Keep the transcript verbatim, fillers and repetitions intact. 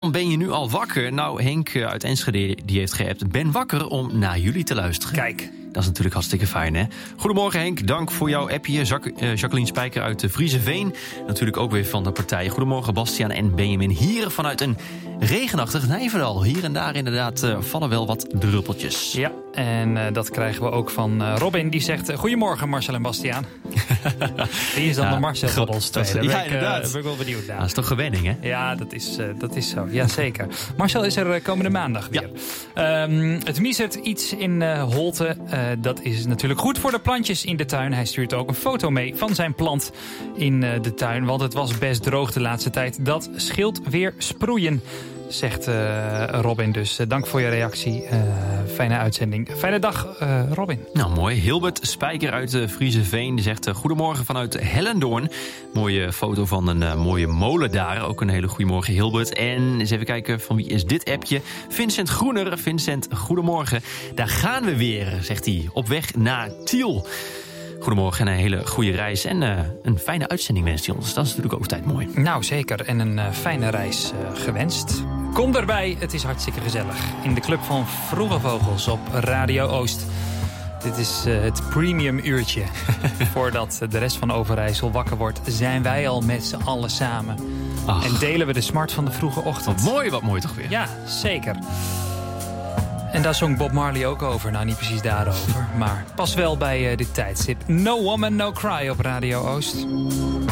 waarom ben je nu al wakker? Nou, Henk uit Enschede die heeft geappt. Ben wakker om naar jullie te luisteren. Kijk. Dat is natuurlijk hartstikke fijn, hè? Goedemorgen Henk, dank voor jouw appje. Jacqueline Spijker uit de Vriezenveen. Natuurlijk ook weer van de partij. Goedemorgen Bastiaan en Benjamin. Hier vanuit een regenachtig Nijverdal. Hier en daar inderdaad uh, vallen wel wat druppeltjes. Ja, en uh, dat krijgen we ook van uh, Robin. Die zegt, uh, goedemorgen Marcel en Bastiaan. Die is dan ja, de Marcel van ons tweede. Daar ja, ben, ik, uh, ben ik wel benieuwd naar. Dat is toch gewenning, hè? Ja, dat is, uh, dat is zo. Jazeker. Marcel is er uh, komende maandag weer. Ja. Um, het miezert iets in uh, Holte. Uh, dat is natuurlijk goed voor de plantjes in de tuin. Hij stuurt ook een foto mee van zijn plant in uh, de tuin. Want het was best droog de laatste tijd. Dat scheelt weer sproeien, zegt uh, Robin. Dus uh, dank voor je reactie. Uh, fijne uitzending. Fijne dag, uh, Robin. Nou, mooi. Hilbert Spijker uit de Vriezenveen. Die zegt uh, goedemorgen vanuit Hellendoorn. Mooie foto van een uh, mooie molen daar. Ook een hele goede morgen, Hilbert. En eens even kijken van wie is dit appje. Vincent Groener. Vincent, goedemorgen. Daar gaan we weer, zegt hij. Op weg naar Tiel. Goedemorgen en een hele goede reis. En uh, een fijne uitzending wenst hij ons. Dat is natuurlijk ook altijd mooi. Nou, zeker. En een uh, fijne reis uh, gewenst. Kom erbij, het is hartstikke gezellig. In de club van Vroege Vogels op Radio Oost. Dit is uh, het premium uurtje. Voordat de rest van Overijssel wakker wordt, zijn wij al met z'n allen samen. Ach. En delen we de smart van de vroege ochtend. Wat mooi, wat mooi toch weer. Ja, zeker. En daar zong Bob Marley ook over. Nou, niet precies daarover. Maar pas wel bij uh, dit tijdstip. No Woman, No Cry op Radio Oost.